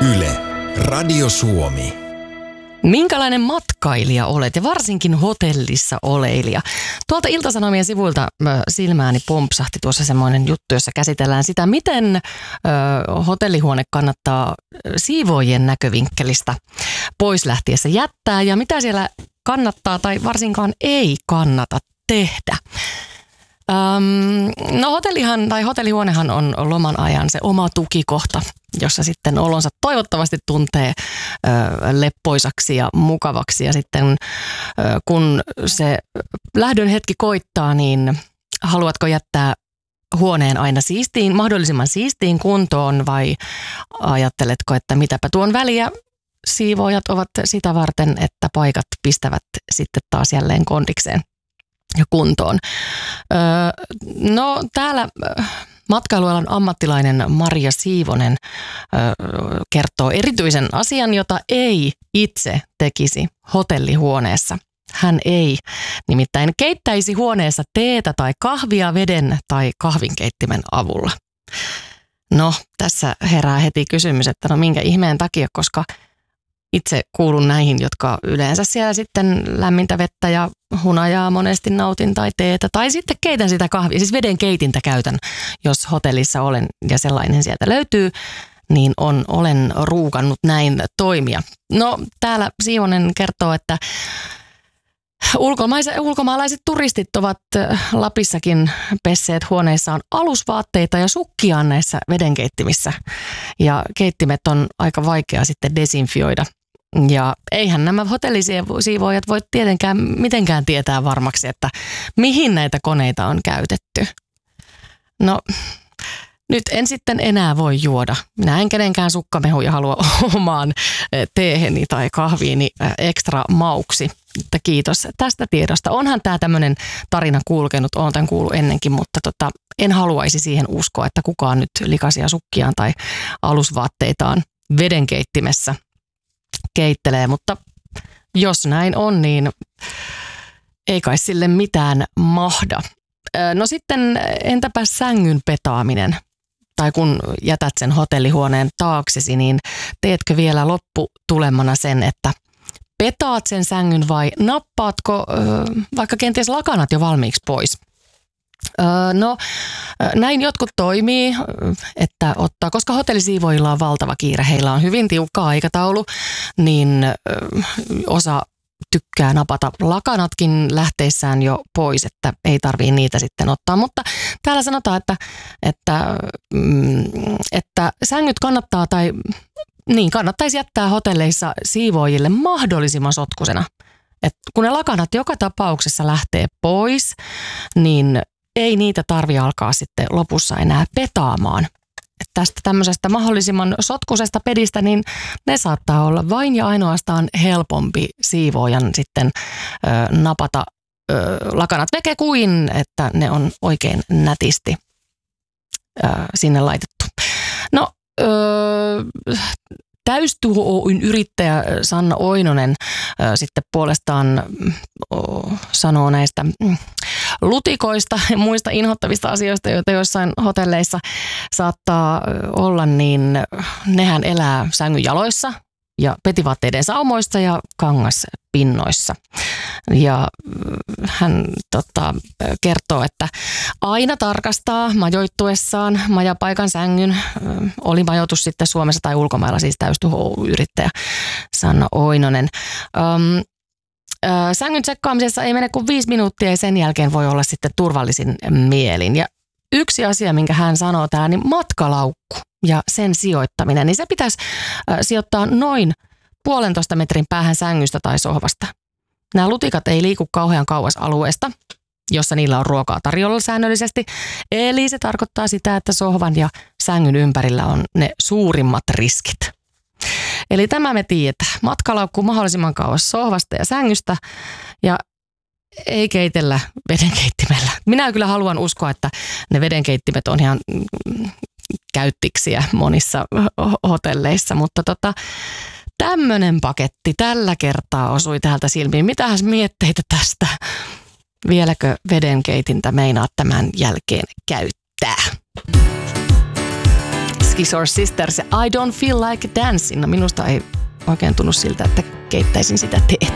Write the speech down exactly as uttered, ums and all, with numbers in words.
Yle, Radio Suomi. Minkälainen matkailija olet ja varsinkin hotellissa oleilija? Tuolta Ilta-Sanomien sivuilta silmääni pompsahti tuossa semmoinen juttu, jossa käsitellään sitä, miten ö, hotellihuone kannattaa siivoojien näkövinkkelistä pois lähtiessä jättää ja mitä siellä kannattaa tai varsinkaan ei kannata tehdä. Öm, no hotellihan tai hotellihuonehan on loman ajan se oma tukikohta, jossa sitten olonsa toivottavasti tuntee ö, leppoisaksi ja mukavaksi. Ja sitten ö, kun se lähdön hetki koittaa, niin haluatko jättää huoneen aina siistiin, mahdollisimman siistiin kuntoon vai ajatteletko, että mitäpä tuon väliä? Siivoojat ovat sitä varten, että paikat pistävät sitten taas jälleen kondikseen ja kuntoon. Öö, no täällä matkailualan ammattilainen Maria Siivonen öö, kertoo erityisen asian, jota ei itse tekisi hotellihuoneessa. Hän ei nimittäin keittäisi huoneessa teetä tai kahvia veden tai kahvinkeittimen avulla. No tässä herää heti kysymys, että no minkä ihmeen takia, koska itse kuulun näihin, jotka yleensä siellä sitten lämmintä vettä ja hunajaa monesti nautin tai teetä. Tai sitten keitän sitä kahvia, siis veden keitintä käytän, jos hotellissa olen ja sellainen sieltä löytyy, niin on, olen ruukannut näin toimia. No täällä Siivonen kertoo, että ulkomaalaiset turistit ovat Lapissakin pesseet huoneissaan alusvaatteita ja sukkiaan näissä vedenkeittimissä. Ja keittimet on aika vaikea sitten desinfioida. Ja eihän nämä hotellisiivoojat voi tietenkään mitenkään tietää varmaksi, että mihin näitä koneita on käytetty. No nyt en sitten enää voi juoda. Minä en kenenkään sukkamehuja halua omaan teeheni tai kahviini ekstra mauksi. Mutta kiitos tästä tiedosta. Onhan tämä tämmöinen tarina kulkenut, olen tämän kuullut ennenkin, mutta tota, en haluaisi siihen uskoa, että kukaan nyt likaisia sukkiaan tai alusvaatteitaan vedenkeittimessä keittelee. Mutta jos näin on, niin ei kai sille mitään mahda. No sitten entäpä sängyn petaaminen? Tai kun jätät sen hotellihuoneen taaksesi, niin teetkö vielä lopputulemana sen, että petaat sen sängyn vai nappaatko ö, vaikka kenties lakanat jo valmiiksi pois? Ö, no näin jotkut toimii, että ottaa, koska hotellisiivoilla on valtava kiire, heillä on hyvin tiukka aikataulu, niin ö, osa tykkää napata lakanatkin lähteissään jo pois, että ei tarvii niitä sitten ottaa. Mutta täällä sanotaan, että, että, että sängyt kannattaa tai niin, kannattaisi jättää hotelleissa siivoojille mahdollisimman sotkusena. Et kun ne lakanat joka tapauksessa lähtee pois, niin ei niitä tarvitse alkaa sitten lopussa enää petaamaan. Et tästä tämmöisestä mahdollisimman sotkusesta pedistä, niin ne saattaa olla vain ja ainoastaan helpompi siivoojan sitten ö, napata ö, lakanat veke kuin, että ne on oikein nätisti ö, sinne laitettu. No, ö, Täystuho Oyn yrittäjä Sanna Oinonen ö, sitten puolestaan ö, sanoo näistä mm, lutikoista ja muista inhottavista asioista, joita joissain hotelleissa saattaa olla, niin nehän elää sängyn jaloissa ja petivaatteiden saumoissa ja kangaspinnoissa. Ja hän tota, kertoo, että aina tarkastaa majoittuessaan majapaikan sängyn, oli majoitus sitten Suomessa tai ulkomailla, siis täystuho-yrittäjä Sanna Oinonen. Um, Sängyn tsekkaamisessa ei mene kuin viisi minuuttia ja sen jälkeen voi olla sitten turvallisin mielin. Ja yksi asia, minkä hän sanoo täällä, niin matkalaukku ja sen sijoittaminen, niin se pitäisi sijoittaa noin puolentoista metrin päähän sängystä tai sohvasta. Nämä lutikat ei liiku kauhean kauas alueesta, jossa niillä on ruokaa tarjolla säännöllisesti. Eli se tarkoittaa sitä, että sohvan ja sängyn ympärillä on ne suurimmat riskit. Eli tämä me tiedetään. Matkalaukku mahdollisimman kauas sohvasta ja sängystä ja ei keitellä vedenkeittimellä. Minä kyllä haluan uskoa, että ne vedenkeittimet on ihan käyttiksiä monissa hotelleissa, mutta tota, tämmöinen paketti tällä kertaa osui täältä silmiin. Mitähän mietteitä tästä? Vieläkö vedenkeitintä meinaa tämän jälkeen käyttää? Piskies or Sisters, I don't feel like dancing. No minusta ei oikein tunnu siltä, että keittäisin sitä teetä.